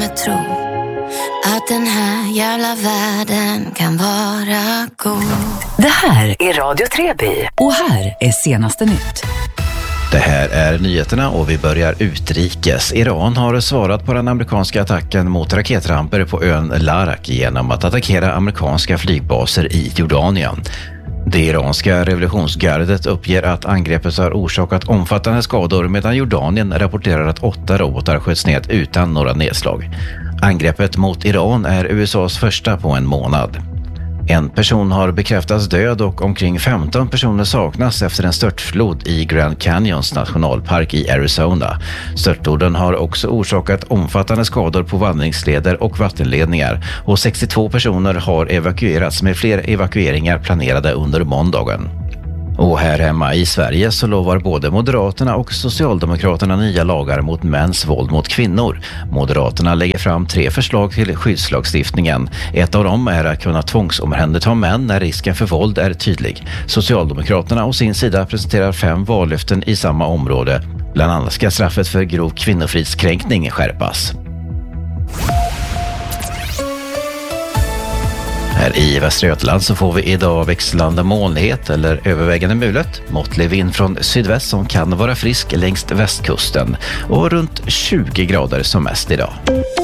kunde tro att den här jävla världen kan vara god. Det här är Radio Treby och här är senaste nytt. Det här är nyheterna och vi börjar utrikes. Iran har svarat på den amerikanska attacken mot raketramper på ön Larak genom att attackera amerikanska flygbaser i Jordanien. Det iranska revolutionsgardet uppger att angreppet har orsakat omfattande skador medan Jordanien rapporterar att 8 robotar sköts ned utan några nedslag. Angreppet mot Iran är USAs första på en månad. En person har bekräftats död och omkring 15 personer saknas efter en störtflod i Grand Canyons nationalpark i Arizona. Störtfloden har också orsakat omfattande skador på vandringsleder och vattenledningar och 62 personer har evakuerats med fler evakueringar planerade under måndagen. Och här hemma i Sverige så lovar både Moderaterna och Socialdemokraterna nya lagar mot mäns våld mot kvinnor. Moderaterna lägger fram 3 förslag till skyddslagstiftningen. Ett av dem är att kunna tvångsomhänderta män när risken för våld är tydlig. Socialdemokraterna å sin sida presenterar 5 vallöften i samma område. Bland annat ska straffet för grov kvinnofridskränkning skärpas. Här i Västra Götaland så får vi idag växlande molnighet eller övervägande mulet. Måttlig vind från sydväst som kan vara frisk längs västkusten och runt 20 grader som mest idag.